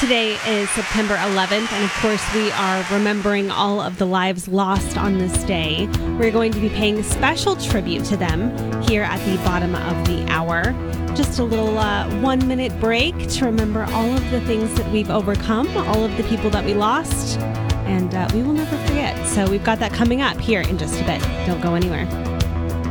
Today is September 11th, and of course we are remembering all of the lives lost on this day. We're going to be paying special tribute to them here at the bottom of the hour. Just a little 1-minute break to remember all of the things that we've overcome, all of the people that we lost, and we will never forget. So we've got that coming up here in just a bit. Don't go anywhere.